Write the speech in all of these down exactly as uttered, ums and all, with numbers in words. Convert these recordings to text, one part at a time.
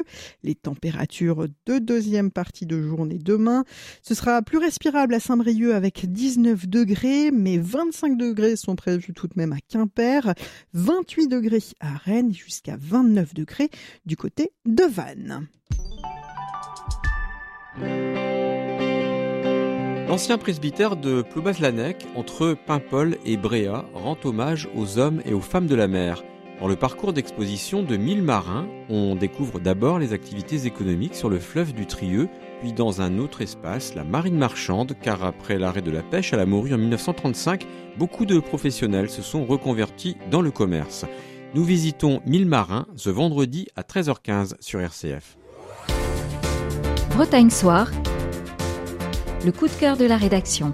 Les températures de deuxième partie de journée demain, ce sera plus respirable à Saint-Brieuc avec dix-neuf degrés, mais vingt-cinq degrés sont prévus tout de même à Quimper, vingt-huit degrés à Rennes, jusqu'à vingt-neuf degrés du côté de Vannes. L'ancien presbytère de Ploubazlanec, entre Paimpol et Bréa, rend hommage aux hommes et aux femmes de la mer. Dans le parcours d'exposition de mille marins, on découvre d'abord les activités économiques sur le fleuve du Trieux, puis dans un autre espace, la marine marchande, car après l'arrêt de la pêche à la morue en dix-neuf cent trente-cinq, beaucoup de professionnels se sont reconvertis dans le commerce. Nous visitons mille marins ce vendredi à treize heures quinze sur R C F. Bretagne Soir, le coup de cœur de la rédaction.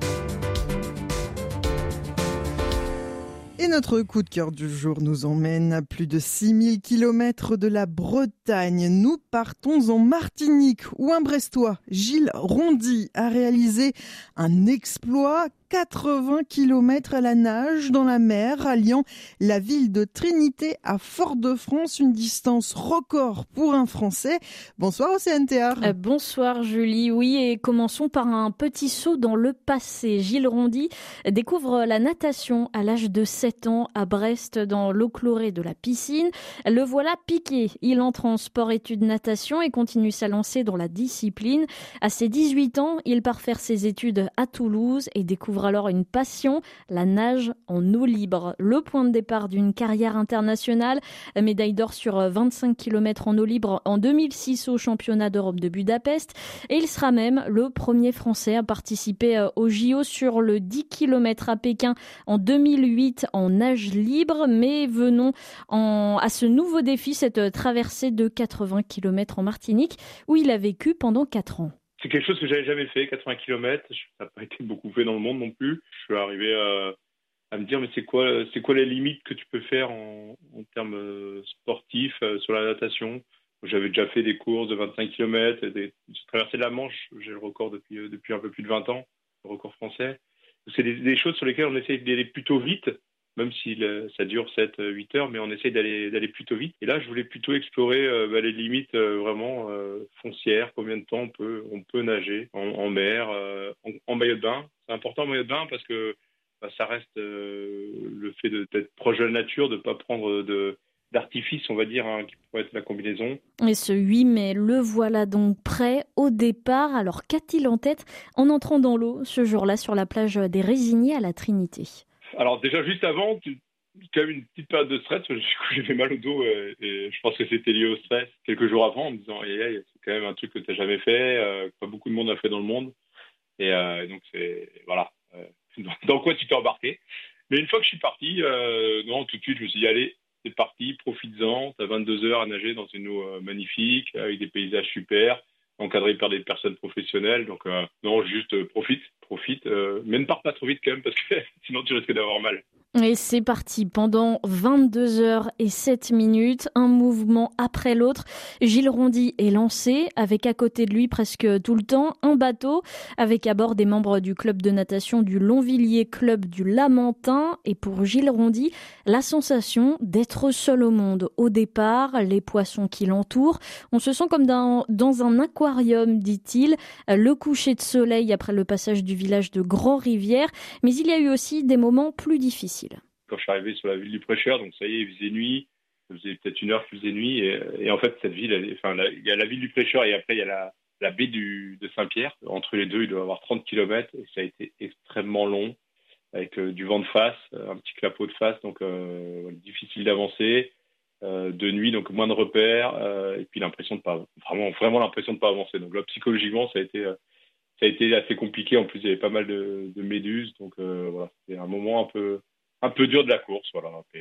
Et notre coup de cœur du jour nous emmène à plus de six mille kilomètres de la Bretagne. Nous partons en Martinique où un Brestois, Gilles Rondy, a réalisé un exploit. quatre-vingts kilomètres à la nage dans la mer, alliant la ville de Trinité à Fort-de-France, une distance record pour un Français. Bonsoir Océane Théard. Euh, bonsoir Julie, oui, et commençons par un petit saut dans le passé. Gilles Rondy découvre la natation à l'âge de sept ans à Brest dans l'eau chlorée de la piscine. Le voilà piqué. Il entre en sport-études natation et continue sa lancée dans la discipline. À ses dix-huit ans, il part faire ses études à Toulouse et découvre alors une passion, la nage en eau libre. Le point de départ d'une carrière internationale, médaille d'or sur vingt-cinq kilomètres en eau libre en deux mille six au championnat d'Europe de Budapest. Et il sera même le premier Français à participer aux J O sur le dix kilomètres à Pékin en deux mille huit en nage libre. Mais venons en, à ce nouveau défi, cette traversée de quatre-vingts kilomètres en Martinique où il a vécu pendant quatre ans. C'est quelque chose que j'avais jamais fait, quatre-vingts kilomètres. Ça n'a pas été beaucoup fait dans le monde non plus. Je suis arrivé à, à me dire, mais c'est quoi, c'est quoi les limites que tu peux faire en, en termes sportifs euh, sur la natation? J'avais déjà fait des courses de vingt-cinq kilomètres, des, j'ai traversé la Manche, j'ai le record depuis, euh, depuis un peu plus de vingt ans, le record français. C'est des, des choses sur lesquelles on essaye d'aller plutôt vite, même si le, ça dure sept à huit heures, mais on essaye d'aller, d'aller plutôt vite. Et là, je voulais plutôt explorer euh, bah, les limites euh, vraiment euh, foncières, combien de temps on peut, on peut nager en, en mer, euh, en, en maillot de bain. C'est important le maillot de bain parce que bah, ça reste euh, le fait de, d'être proche de la nature, de ne pas prendre de, d'artifice, on va dire, hein, qui pourrait être la combinaison. Et ce huit mai, le voilà donc prêt au départ. Alors qu'a-t-il en tête en entrant dans l'eau ce jour-là sur la plage des Résiniers à la Trinité? Alors déjà, juste avant, tu as eu une petite période de stress. J'avais mal au dos et, et je pense que c'était lié au stress quelques jours avant en me disant hey, hey, c'est quand même un truc que tu n'as jamais fait, euh, que pas beaucoup de monde a fait dans le monde. Et euh, donc, c'est voilà, euh, dans, dans quoi tu t'es embarqué. Mais une fois que je suis parti, euh, non, tout de suite, je me suis dit allez, c'est parti, profites-en. Tu as vingt-deux heures à nager dans une eau euh, magnifique, avec des paysages super, encadré par des personnes professionnelles. Donc, euh, non, juste euh, profite, profite. Euh, mais ne pars pas trop vite quand même, parce que sinon tu risques d'avoir mal. Et c'est parti pendant vingt-deux heures et sept minutes, un mouvement après l'autre. Gilles Rondy est lancé, avec à côté de lui presque tout le temps un bateau, avec à bord des membres du club de natation du Longvilliers Club du Lamentin. Et pour Gilles Rondy, la sensation d'être seul au monde. Au départ, les poissons qui l'entourent, on se sent comme dans, dans un aquarium, dit-il. Le coucher de soleil après le passage du village de Grand-Rivière, mais il y a eu aussi des moments plus difficiles. Quand je suis arrivé sur la ville du Prêcheur, donc ça y est, il faisait nuit, ça faisait peut-être une heure qu'il faisait nuit, et, et en fait cette ville, elle, enfin, la, il y a la ville du Prêcheur et après il y a la, la baie du, de Saint-Pierre. Entre les deux, il doit y avoir trente kilomètres et ça a été extrêmement long, avec euh, du vent de face, un petit clapot de face, donc euh, difficile d'avancer, euh, de nuit, donc moins de repères, euh, et puis l'impression de pas, vraiment, vraiment l'impression de pas avancer. Donc là, psychologiquement, ça a été, euh, ça a été assez compliqué. En plus, il y avait pas mal de, de méduses, donc euh, voilà, c'était un moment un peu un peu dur de la course, voilà. Et,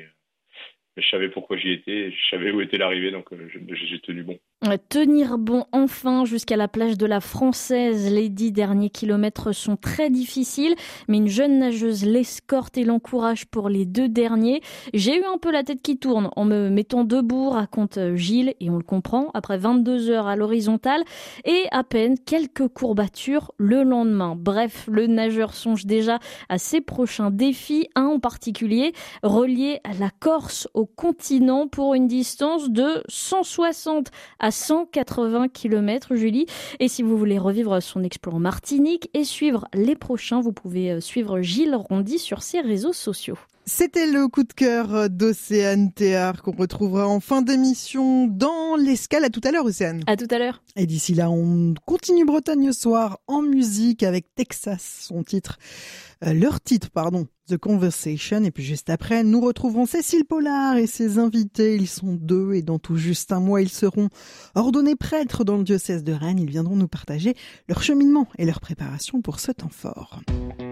et je savais pourquoi j'y étais, je savais où était l'arrivée, donc euh, j'ai, j'ai tenu bon. Tenir bon enfin jusqu'à la plage de la Française. Les dix derniers kilomètres sont très difficiles, mais une jeune nageuse l'escorte et l'encourage pour les deux derniers. J'ai eu un peu la tête qui tourne en me mettant debout, raconte Gilles, et on le comprend, après vingt-deux heures à l'horizontale et à peine quelques courbatures le lendemain. Bref, le nageur songe déjà à ses prochains défis, un en particulier, relier la Corse au continent pour une distance de cent soixante à cent quatre-vingts kilomètres, Julie. Et si vous voulez revivre son exploit en Martinique et suivre les prochains, vous pouvez suivre Gilles Rondy sur ses réseaux sociaux. C'était le coup de cœur d'Océane Théard qu'on retrouvera en fin d'émission dans l'escale. À tout à l'heure, Océane. À tout à l'heure. Et d'ici là, on continue Bretagne Soir en musique avec Texas, son titre, euh, leur titre, pardon, The Conversation. Et puis juste après, nous retrouverons Cécile Pollard et ses invités. Ils sont deux et dans tout juste un mois, ils seront ordonnés prêtres dans le diocèse de Rennes. Ils viendront nous partager leur cheminement et leur préparation pour ce temps fort.